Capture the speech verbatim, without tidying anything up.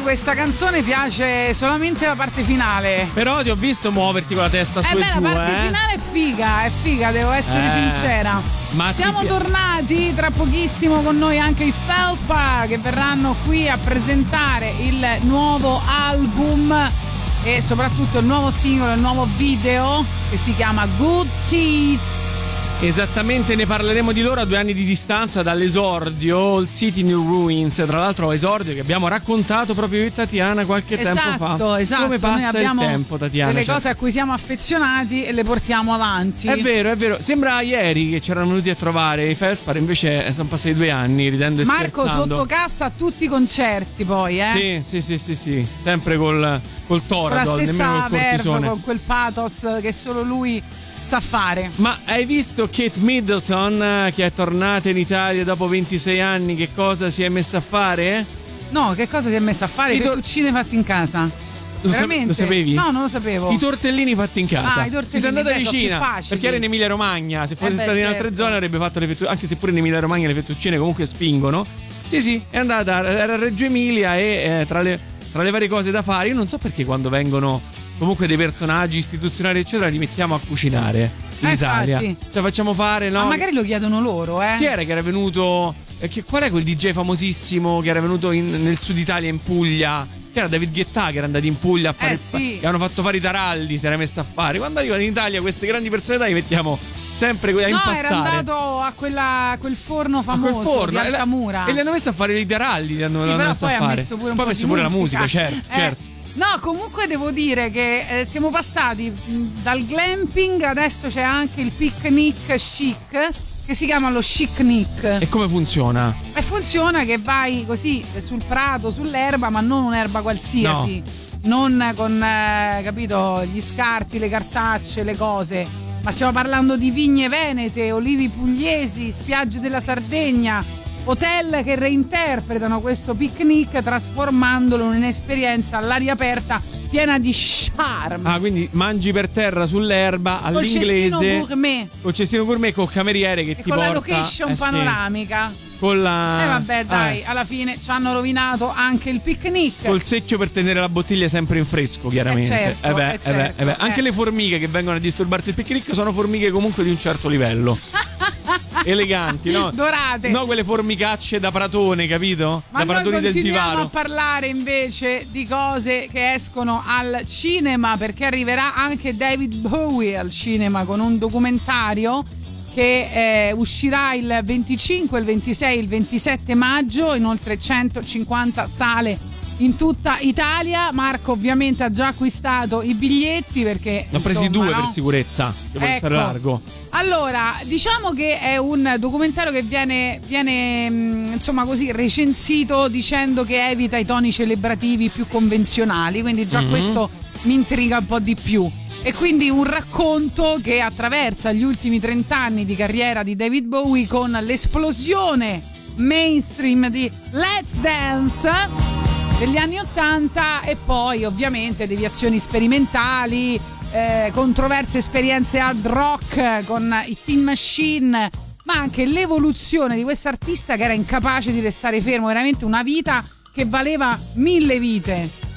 questa canzone piace solamente la parte finale. Però ti ho visto muoverti con la testa su eh e beh, giù, la parte eh. finale è figa, è figa, devo essere Eh, sincera. ma Siamo ti- tornati tra pochissimo con noi anche i Felpa, che verranno qui a presentare il nuovo album e soprattutto il nuovo singolo, il nuovo video che si chiama Good Kids. Esattamente, ne parleremo di loro a due anni di distanza dall'esordio, All City New Ruins. Tra l'altro esordio che abbiamo raccontato proprio io e Tatiana qualche Esatto, tempo fa. esatto. Come Noi passa abbiamo il tempo, Tatiana? delle Cioè, cose a cui siamo affezionati e le portiamo avanti. È vero, è vero. Sembra ieri che ci erano venuti a trovare i Felspar, invece sono passati due anni ridendo e Marco scherzando. sotto cassa a tutti i concerti poi, eh? Sì, sì, sì, sì, sì. Sempre col, col Con la Toradol, nemmeno stessa col cortisone. verve, con quel pathos che solo lui sa fare. Ma hai visto Kate Middleton eh, che è tornata in Italia dopo ventisei anni? Che cosa si è messa a fare? No, che cosa ti hai messo a fare? I I tor- fettuccine fatti in casa. Lo, sa- Veramente? lo sapevi? No, non lo sapevo. I tortellini fatti in casa. Ah, i tortellini, Ci sei andata beh, sono vicina più facili. perché era in Emilia Romagna. Se fosse Eh beh, stata in certo. altre zone avrebbe fatto le fettuccine. Anche se pure in Emilia Romagna le fettuccine comunque spingono. Sì, sì, è andata. Era a Reggio Emilia e eh, tra, le, tra le varie cose da fare, io non so perché quando vengono comunque dei personaggi istituzionali eccetera li mettiamo a cucinare in Eh, Italia. infatti. Cioè facciamo fare, no? Ma magari lo chiedono loro, eh? Chi era che era venuto? eh, Che, qual è quel D J famosissimo che era venuto in- nel sud Italia, in Puglia? Che era David Guetta, che era andato in Puglia a fare. Eh, sì. Che hanno fatto fare i taralli, si era messo a fare. Quando arrivano in Italia queste grandi personalità li mettiamo sempre a No, impastare. era andato a, quella, a quel forno A famoso quel forno di e la- Altamura. E li hanno messo a fare i taralli. Li hanno, Sì, l'hanno però messo poi a ha fare. messo pure un poi po' ha messo di pure musica. la musica, certo, Eh, certo. No, comunque devo dire che eh, siamo passati mh, dal glamping, adesso c'è anche il picnic chic che si chiama lo chicnic. E come funziona? E funziona che vai così sul prato, sull'erba, ma non un'erba qualsiasi, non con, eh, capito, gli scarti, le cartacce, le cose, ma stiamo parlando di vigne venete, olivi pugliesi, spiagge della Sardegna, hotel che reinterpretano questo picnic trasformandolo in un'esperienza all'aria aperta piena di charme. Ah, quindi mangi per terra sull'erba Col cestino all'inglese. gourmet Col cestino gourmet, col cameriere che e ti con porta la location eh sì, panoramica. con la Eh vabbè dai, eh, alla fine ci hanno rovinato anche il picnic. col secchio per tenere la bottiglia sempre in fresco, chiaramente. Eh certo, Eh beh, eh eh beh, certo, eh beh. Anche eh. le formiche che vengono a disturbarti il picnic sono formiche comunque di un certo livello. Eleganti, no? Dorate. No, quelle formicacce da pratone, capito? Ma da noi pratoni del continuiamo divano. a parlare invece di cose che escono al cinema, perché arriverà anche David Bowie al cinema con un documentario che eh, uscirà il venticinque, il ventisei, il ventisette maggio in oltre centocinquanta sale in tutta Italia. Marco ovviamente ha già acquistato i biglietti perché Ne ho presi insomma, due no? per sicurezza, che può Ecco. essere largo. Allora, diciamo che è un documentario che viene, viene mh, insomma così recensito dicendo che evita i toni celebrativi più convenzionali, quindi già Mhm. questo mi intriga un po' di più. E quindi un racconto che attraversa gli ultimi trent'anni di carriera di David Bowie con l'esplosione mainstream di Let's Dance degli anni ottanta e poi ovviamente deviazioni sperimentali, eh, controverse esperienze hard rock con i Teen Machine, ma anche l'evoluzione di quest'artista che era incapace di restare fermo, veramente una vita che valeva mille vite.